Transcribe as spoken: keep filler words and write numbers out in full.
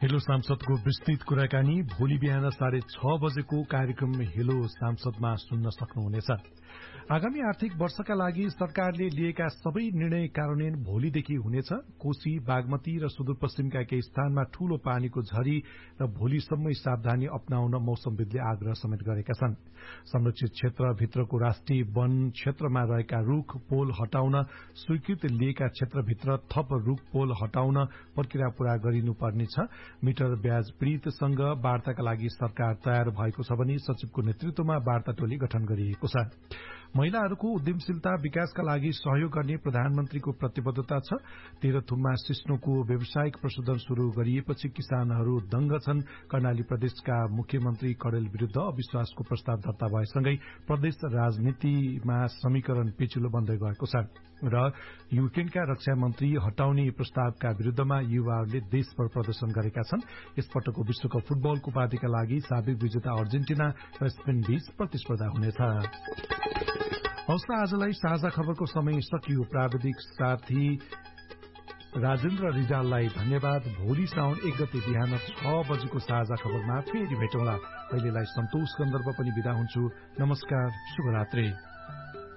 Hello सांसदको विस्तृत कुराकानी भोलि बिहान साढे छ बजेको कार्यक्रम हेलो सांसदमा सुन्न सक्नुहुनेछ। आगामी आर्थिक वर्षका लागि सरकारले लिएका सबै निर्णय कार्यान्वयन भोलिदेखि हुनेछ। कोशी, बागमती र सुदूरपश्चिमका केही स्थानमा ठूलो पानीको झरी र भोलिसम्मै सावधानी अपनाउन मौसमविदले आग्रह समेत गरेका छन्। संरक्षित क्षेत्रभित्रको राष्ट्रिय वन क्षेत्रमा रहेका रूख पोल हटाउन, स्वीकृत लिएका क्षेत्रभित्र थप रूख पोल हटाउन प्रक्रिया पूरा गरिनुपर्नेछ। मिटर ब्याज पीड़ितसँग वार्ताका लागि सरकार तयार भएको छ भने सचिवको नेतृत्वमा वार्ता टोली गठन गरिएको छ। महिलाहरूको उद्यमशीलता विकासका लागि सहयोग गर्ने प्रधानमन्त्रीको प्रतिबद्धता छ। तेह्रथुममा सिस्नोको व्यावसायिक प्रशोधन शुरू गरिएपछि किसानहरू दंग छन्। कर्णाली प्रदेशका मुख्यमन्त्री कडेल विरूद्ध अविश्वासको प्रस्ताव दर्ता भएसँगै प्रदेश राजनीतिमा समीकरण पेचिलो बन्दै गएको छ र युक्रेनका रक्षा मन्त्री हटाउने प्रस्तावका विरूद्धमा युवाहरूले देशभर प्रदर्शन गरेका छन्। यसपटकको विश्वकप फुटबलको उपाधिका लागि साबिक विजेता अर्जेन्टिना र स्पेन बीच प्रतिस्पर्धा हुनेछ। हवस्, आजलाई साझा खबरको समय सकियो। प्राविधिक साथी राजेन्द्र रिजाललाई धन्यवाद। भोलि साउन एक गते बिहान छ बजेको साझा खबरमा फेरि भेटौँला। अहिलेलाई सन्तोष गन्धर्व पनि बिदा हुन्छु। नमस्कार, शुभरात्री।